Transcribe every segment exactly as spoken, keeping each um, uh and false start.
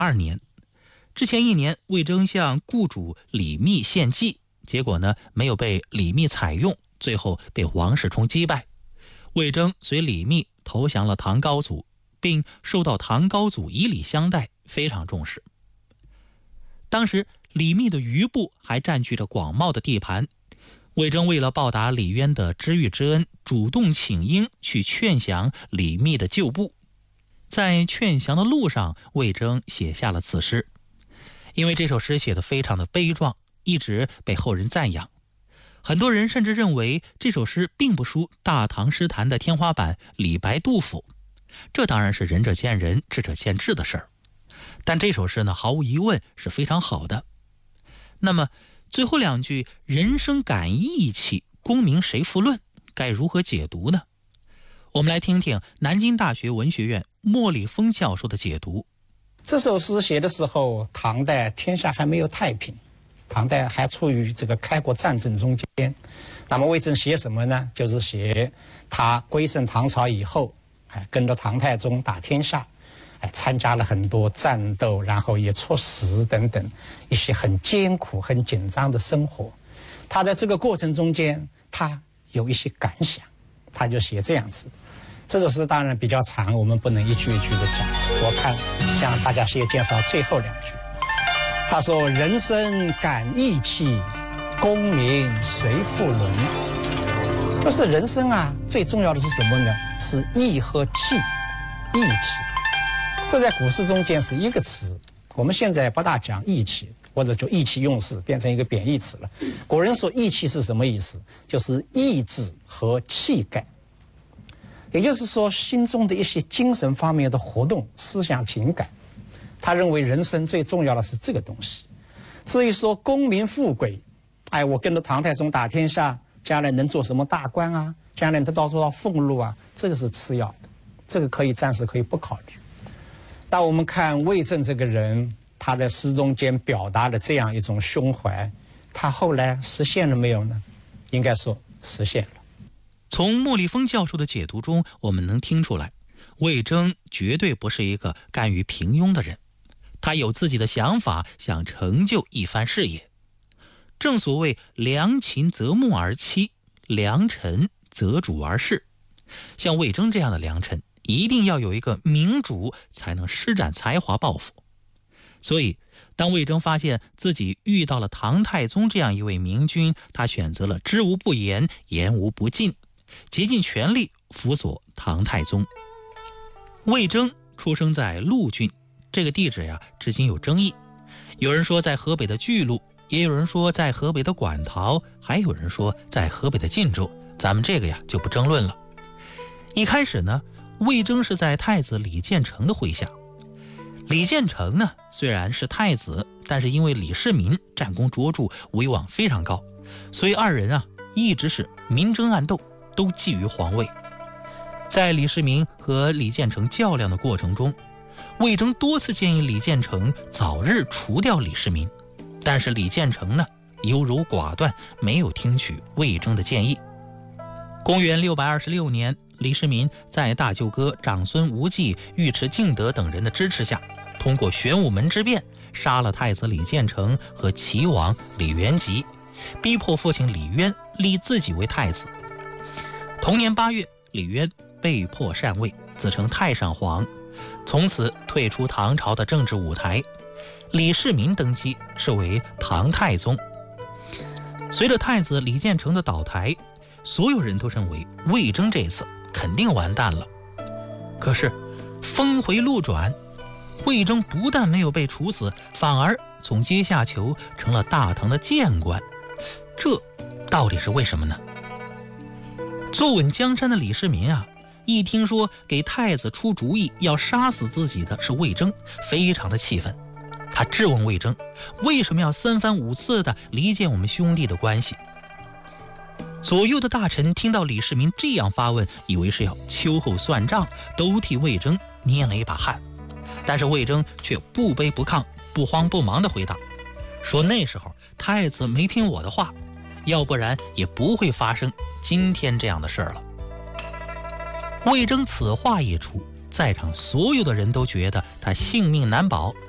二年。之前一年，魏征向故主李密献计，结果呢没有被李密采用，最后被王世充击败。魏征随李密投降了唐高祖，并受到唐高祖以礼相待，非常重视。当时李密的余部还占据着广袤的地盘，魏征为了报答李渊的知遇之恩，主动请缨去劝降李密的旧部。在劝降的路上，魏征写下了此诗。因为这首诗写得非常的悲壮，一直被后人赞扬。很多人甚至认为这首诗并不输大唐诗坛的天花板李白、杜甫。这当然是仁者见仁，智者见智的事儿。但这首诗呢，毫无疑问是非常好的。那么最后两句“人生感义气，功名谁复论”该如何解读呢？我们来听听南京大学文学院莫礼峰教授的解读。 这首诗写的时候，唐代天下还没有太平，唐代还处于这个开国战争中间。那么魏征写什么呢？就是写他归顺唐朝以后，哎，跟着唐太宗打天下，哎，参加了很多战斗，然后也出使等等，一些很艰苦、很紧张的生活。他在这个过程中间，他有一些感想，他就写这样子。这首诗当然比较长，我们不能一句一句的讲。我看向大家先介绍最后两句。他说：“人生感义气，功名谁复伦。”可是人生啊，最重要的是什么呢？是义和气，义气。这在古诗中间是一个词，我们现在不大讲义气，或者就意气用事，变成一个贬义词了。古人说义气是什么意思？就是意志和气概。也就是说，心中的一些精神方面的活动、思想情感，他认为人生最重要的是这个东西。至于说功名富贵，哎，我跟着唐太宗打天下，将来能做什么大官啊？将来得到多少俸禄啊？这个是次要的，这个可以暂时可以不考虑。那我们看魏征这个人，他在诗中间表达的这样一种胸怀，他后来实现了没有呢？应该说实现了。 从莫礼峰教授的解读中，我们能听出来，魏征绝对不是一个甘于平庸的人，他有自己的想法，想成就一番事业。正所谓良禽择木而栖，良臣择主而事。像魏征这样的良臣，一定要有一个明主，才能施展才华抱负。所以当魏征发现自己遇到了唐太宗这样一位明君，他选择了知无不言，言无不尽，竭尽全力辅佐唐太宗。魏征出生在陆郡，这个地址呀，至今有争议。有人说在河北的巨鹿，也有人说在河北的馆陶，还有人说在河北的晋州。咱们这个呀就不争论了。一开始呢，魏征是在太子李建成的麾下。李建成呢虽然是太子，但是因为李世民战功卓著，威望非常高，所以二人啊一直是明争暗斗，都觊觎皇位。在李世民和李建成较量的过程中，魏征多次建议李建成早日除掉李世民，但是李建成呢优柔寡断，没有听取魏征的建议。公元六百二十六年，李世民在大舅哥长孙无忌、尉迟敬德等人的支持下，通过玄武门之变杀了太子李建成和齐王李元吉，逼迫父亲李渊立自己为太子。同年八月，李渊被迫禅位，自称太上皇，从此退出唐朝的政治舞台。李世民登基，是为唐太宗。随着太子李建成的倒台，所有人都认为魏征这次肯定完蛋了。可是峰回路转，魏征不但没有被处死，反而从阶下囚成了大唐的谏官。这到底是为什么呢？坐稳江山的李世民啊，一听说给太子出主意要杀死自己的是魏征，非常的气愤。他质问魏征，为什么要三番五次的离间我们兄弟的关系？左右的大臣听到李世民这样发问，以为是要秋后算账，都替魏征捏了一把汗。但是魏征却不卑不亢，不慌不忙地回答说，那时候太子没听我的话，要不然也不会发生今天这样的事儿了。魏征此话一出，在场所有的人都觉得他性命难保。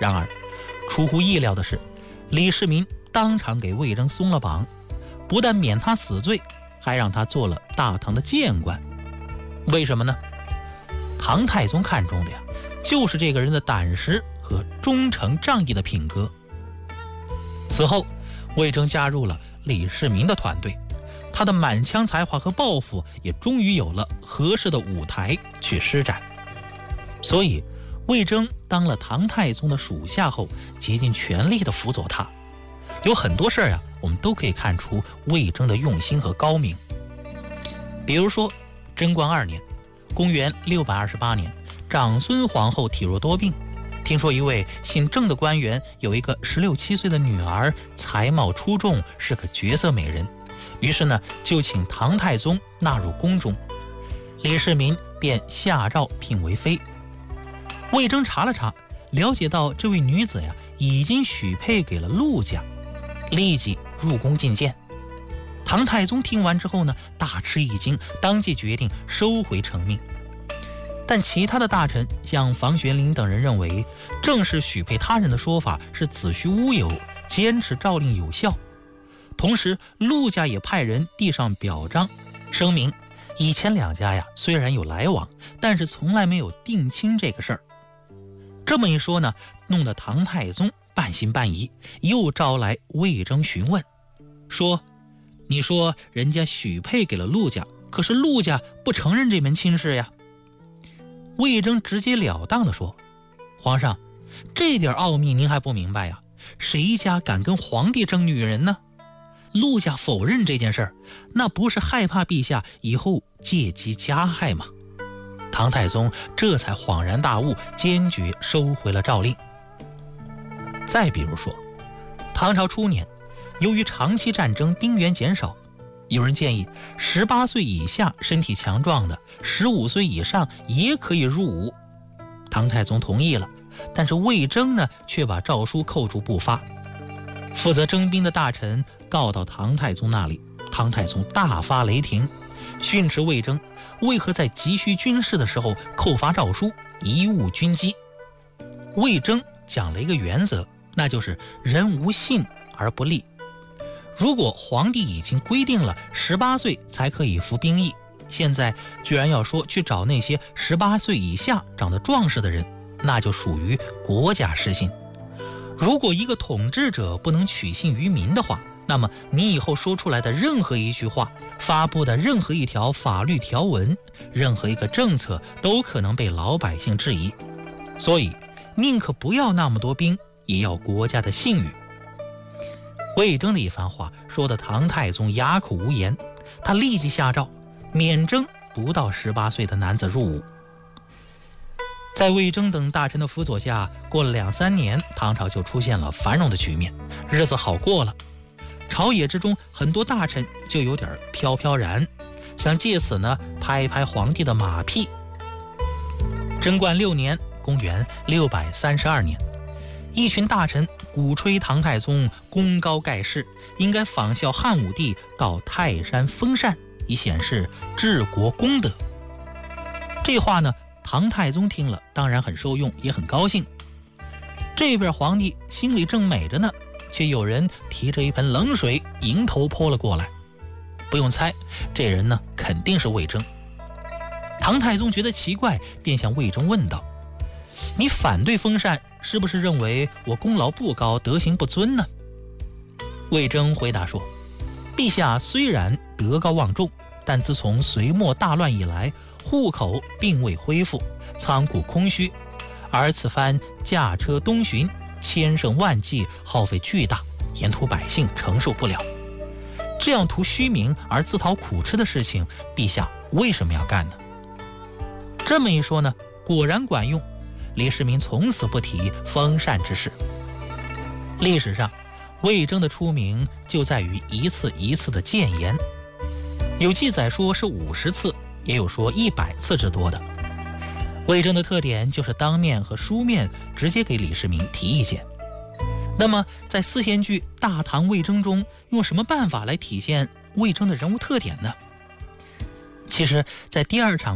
然而出乎意料的是，李世民当场给魏征松了绑，不但免他死罪，还让他做了大唐的谏官。为什么呢？唐太宗看中的呀，就是这个人的胆识和忠诚仗义的品格。此后，魏征加入了李世民的团队，他的满腔才华和抱负也终于有了合适的舞台去施展。所以，魏征当了唐太宗的属下后，竭尽全力地辅佐他。有很多事儿呀，我们都可以看出魏征的用心和高明。比如说，贞观二年，公元六百二十八年，长孙皇后体弱多病。听说一位姓郑的官员有一个十六七岁的女儿，才貌出众，是个绝色美人，于是呢，就请唐太宗纳入宫中。李世民便下诏聘为妃。魏征查了查，了解到这位女子呀已经许配给了陆家，立即入宫觐见。唐太宗听完之后呢，大吃一惊，当即决定收回成命。但其他的大臣像房玄龄等人认为，正式许配他人的说法是子虚乌有，坚持诏令有效。同时，陆家也派人递上表彰，声明以前两家呀虽然有来往，但是从来没有定亲这个事儿。这么一说呢，弄得唐太宗半信半疑，又招来魏征询问，说：“你说人家许配给了陆家，可是陆家不承认这门亲事呀。”魏征直截了当地说：“皇上，这点奥秘您还不明白呀？谁家敢跟皇帝争女人呢？陆家否认这件事儿，那不是害怕陛下以后借机加害吗？”唐太宗这才恍然大悟，坚决收回了诏令。再比如说，唐朝初年，由于长期战争，兵源减少，有人建议十八岁以下身体强壮的，十五岁以上也可以入伍。唐太宗同意了，但是魏征呢，却把诏书扣住不发。负责征兵的大臣告到唐太宗那里，唐太宗大发雷霆，训斥魏征为何在急需军事的时候扣发诏书，贻误军机。魏征讲了一个原则，那就是人无信而不立。如果皇帝已经规定了十八岁才可以服兵役，现在居然要说去找那些十八岁以下长得壮实的人，那就属于国家失信。如果一个统治者不能取信于民的话，那么你以后说出来的任何一句话，发布的任何一条法律条文，任何一个政策，都可能被老百姓质疑。所以宁可不要那么多兵，也要国家的信誉。魏征的一番话说的唐太宗哑口无言，他立即下诏免征不到十八岁的男子入伍。在魏征等大臣的辅佐下，过了两三年，唐朝就出现了繁荣的局面，日子好过了。朝野之中，很多大臣就有点飘飘然，想借此呢拍拍皇帝的马屁。贞观六年，公元六百三十二年，一群大臣鼓吹唐太宗功高盖世，应该仿效汉武帝到泰山封禅，以显示治国功德。这话呢，唐太宗听了当然很受用，也很高兴。这边皇帝心里正美着呢，却有人提着一盆冷水迎头泼了过来。不用猜，这人呢肯定是魏征。唐太宗觉得奇怪，便向魏征问道：“你反对封禅，是不是认为我功劳不高，德行不尊呢？”魏征回答说：“陛下虽然德高望重，但自从隋末大乱以来，户口并未恢复，仓库空虚，而此番驾车东巡，千乘万计，耗费巨大，沿途百姓承受不了。这样图虚名而自讨苦吃的事情，陛下为什么要干呢？”这么一说呢，果然管用。李世民从此不提封禅之事。历史上，魏征的出名就在于一次一次的谏言，有记载说是五十次，也有说一百次之多的。魏征的特点就是当面和书面直接给李世民提意见。那么，在四线剧《大唐魏征》中，用什么办法来体现魏征的人物特点呢？其实，在第二场中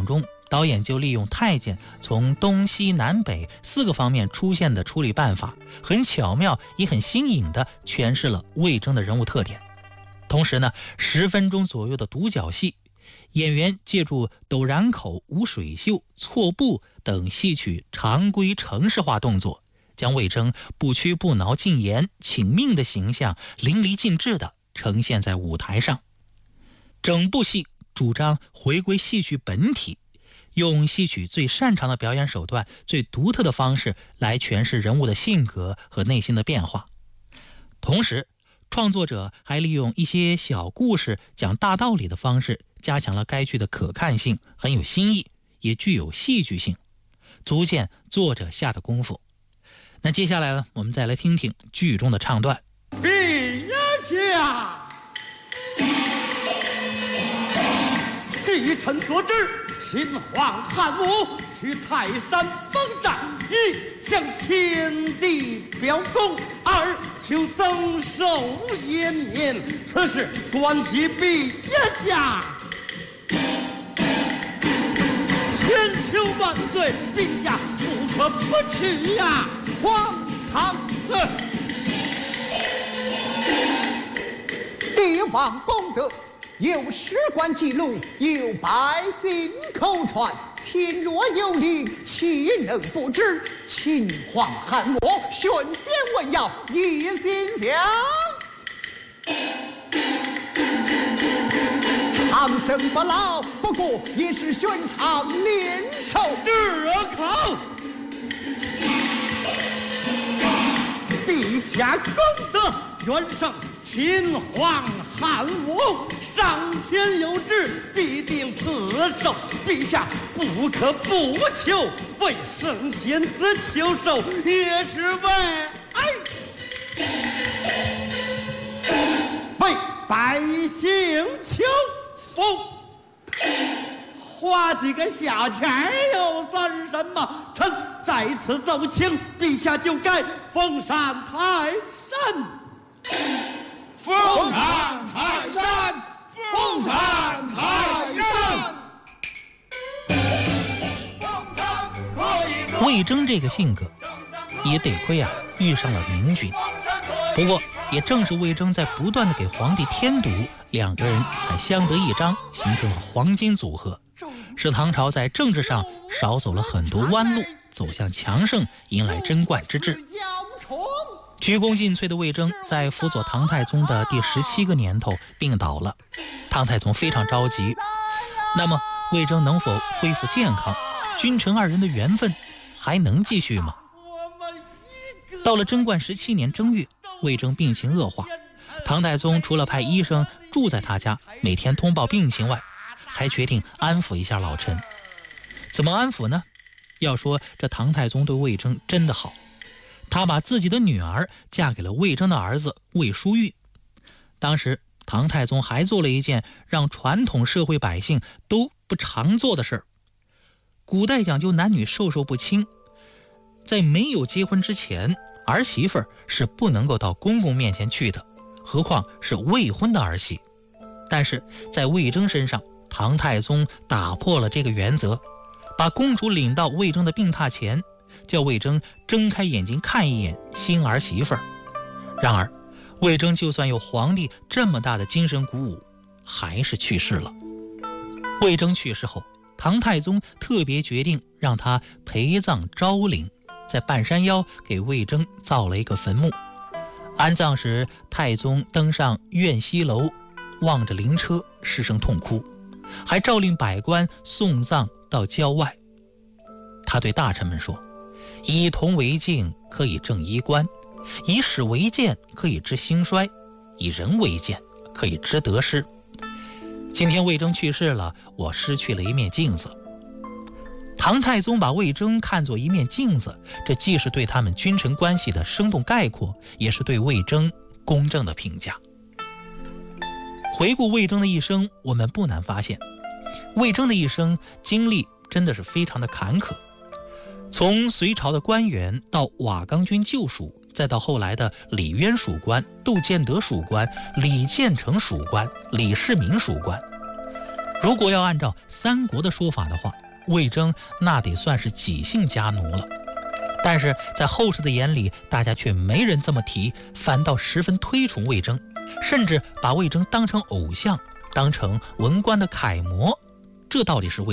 导演就利用太监从东西南北四个方面出现的处理办法，很巧妙也很新颖地诠释了魏征的人物特点。同时呢，十分钟左右的独角戏，演员借助抖髯口、舞水袖、错步等戏曲常规程式化动作，将魏征不屈不挠、进言请命的形象淋漓尽致地呈现在舞台上。整部戏主张回归戏曲本体，用戏曲最擅长的表演手段、最独特的方式来诠释人物的性格和内心的变化。同时，创作者还利用一些小故事讲大道理的方式，加强了该剧的可看性，很有新意，也具有戏剧性，足见作者下的功夫。那接下来呢，我们再来听听剧中的唱段。 陛下，据臣所知，秦皇汉武去泰山封禅，一向天地表功，二求增寿延年，此事关系陛下，千秋万岁，陛下不可不去呀！皇堂， 帝王功德有史官记录，有百姓口传，天若有灵，岂能不知？秦皇汉武选贤问要，一心想长生不老，不过也是寻常年寿。 这口，陛下功德远胜秦皇汉武，上天有旨，必定赐寿。陛下不可不求，为圣天子求寿，也是为哎，为百姓求福。花几个小钱又算什么？臣在此奏请，陛下就该封禅泰山。 封禅泰山，封禅泰山。 魏征这个性格，也得亏啊遇上了明君。不过，也正是魏征在不断的给皇帝添堵，两个人才相得益彰，形成了黄金组合，使唐朝在政治上少走了很多弯路，走向强盛，迎来贞观之治。鞠躬尽瘁的魏征在辅佐唐太宗的第十七个年头病倒了，唐太宗非常着急。那么魏征能否恢复健康？君臣二人的缘分还能继续吗？到了贞观十七年正月，魏征病情恶化，唐太宗除了派医生住在他家，每天通报病情外，还决定安抚一下老臣。怎么安抚呢？要说这唐太宗对魏征真的好，他把自己的女儿嫁给了魏征的儿子魏书玉。当时唐太宗还做了一件让传统社会百姓都不常做的事儿。古代讲究男女授受不亲，在没有结婚之前，儿媳妇是不能够到公公面前去的，何况是未婚的儿媳。但是在魏征身上，唐太宗打破了这个原则，把公主领到魏征的病榻前，叫魏征睁开眼睛看一眼新儿媳妇儿。然而魏征就算有皇帝这么大的精神鼓舞，还是去世了。魏征去世后，唐太宗特别决定让他陪葬昭陵，在半山腰给魏征造了一个坟墓。安葬时，太宗登上苑西楼，望着灵车失声痛哭，还诏令百官送葬到郊外。他对大臣们说，以铜为镜，可以正衣冠；以史为鉴，可以知兴衰；以人为鉴，可以知得失。今天魏征去世了，我失去了一面镜子。唐太宗把魏征看作一面镜子，这既是对他们君臣关系的生动概括，也是对魏征公正的评价。回顾魏征的一生，我们不难发现，魏征的一生经历真的是非常的坎坷。从隋朝的官员到瓦岗军旧属，再到后来的李渊属官、窦建德属官、李建成属官、李世民属官。如果要按照三国的说法的话， 魏征那得算是几姓家奴了。但是在后世的眼里，大家却没人这么提，反倒十分推崇魏征，甚至把魏征当成偶像，当成文官的楷模。这到底是为